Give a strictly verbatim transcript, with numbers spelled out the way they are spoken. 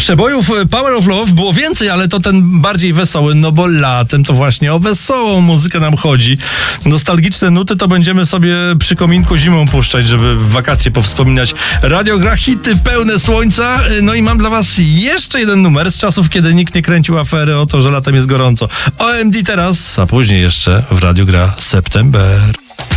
Przebojów Power of Love było więcej, ale to ten bardziej wesoły, no bo latem to właśnie o wesołą muzykę nam chodzi. Nostalgiczne nuty to będziemy sobie przy kominku zimą puszczać, żeby w wakacje powspominać. Radio gra hity pełne słońca. No i mam dla was jeszcze jeden numer z czasów, kiedy nikt nie kręcił afery o to, że latem jest gorąco. O M D teraz, a później jeszcze w radiu gra September.